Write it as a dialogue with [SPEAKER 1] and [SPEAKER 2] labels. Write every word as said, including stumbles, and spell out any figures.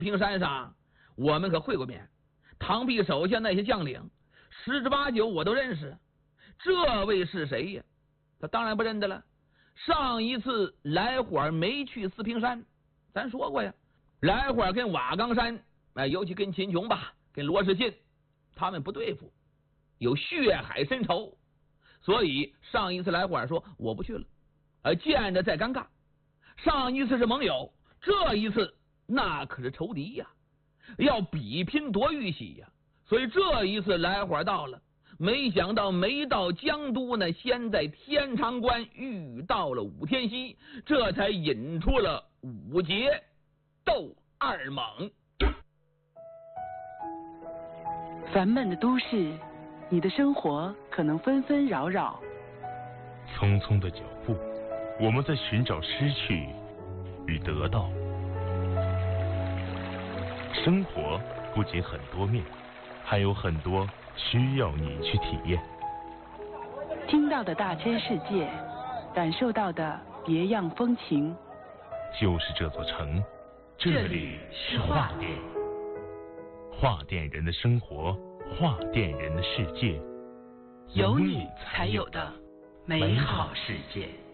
[SPEAKER 1] 平山上我们可会过面，唐丕手下那些将领十之八九我都认识，这位是谁呀？他当然不认得了。上一次来火没去四平山，咱说过呀，来火跟瓦岗山，哎，尤其跟秦琼吧，跟罗士信，他们不对付，有血海深仇，所以上一次来火说我不去了，呃，见着再尴尬。上一次是盟友，这一次那可是仇敌呀，要比拼夺玉玺呀，所以这一次来火到了。没想到没到江都呢，先在天长关遇到了武天锡，这才引出了五杰斗二猛。
[SPEAKER 2] 烦闷的都市，你的生活可能纷纷扰扰。
[SPEAKER 3] 匆匆的脚步，我们在寻找失去与得到。生活不仅很多面，还有很多需要你去体验。
[SPEAKER 2] 听到的大千世界，感受到的别样风情。
[SPEAKER 3] 就是这座城，这里是画店。画店人的生活，画店人的世界，
[SPEAKER 2] 有你才有的美好世界。